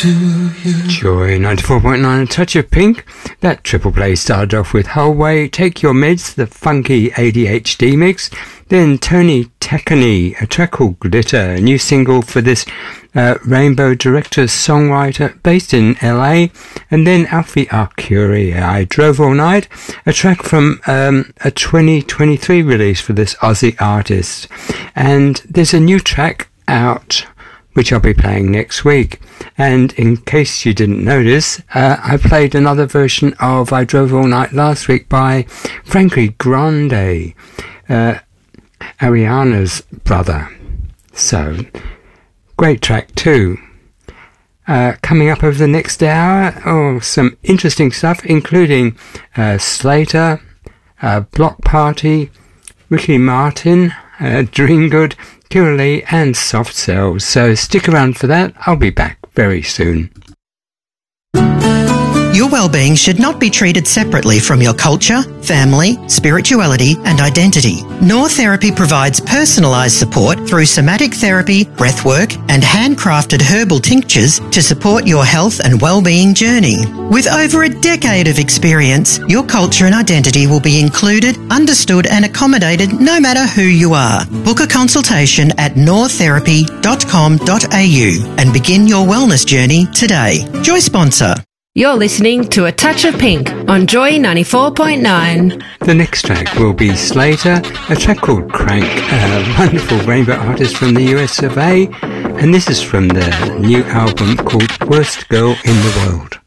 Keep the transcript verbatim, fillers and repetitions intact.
Joy ninety-four point nine, A Touch of Pink. That triple play started off with Holway, Take Your Meds, the funky A D H D mix. Then Tony Taccani, a track called Glitter, a new single for this uh, Rainbow director-songwriter based in L A. And then Alfie Arcuri, I Drove All Night, a track from um, a twenty twenty-three release for this Aussie artist. And there's a new track out which I'll be playing next week. And in case you didn't notice, uh, I played another version of I Drove All Night last week by Frankie Grande, uh, Ariana's brother. So, great track too. Uh, coming up over the next hour, oh, some interesting stuff, including uh, Slater, uh, Block Party, Ricky Martin, uh, Dreamgood, Kira Lee and Soft Cells. So stick around for that. I'll be back very soon. Your well-being should not be treated separately from your culture, family, spirituality and identity. Noor Therapy provides personalised support through somatic therapy, breathwork and handcrafted herbal tinctures to support your health and well-being journey. With over a decade of experience, your culture and identity will be included, understood and accommodated no matter who you are. Book a consultation at noor therapy dot com dot a u and begin your wellness journey today. Joy sponsor. You're listening to A Touch of Pink on Joy ninety-four point nine. The next track will be Slater, a track called Crank, a wonderful rainbow artist from the U S of A, and this is from the new album called Worst Girl in the World.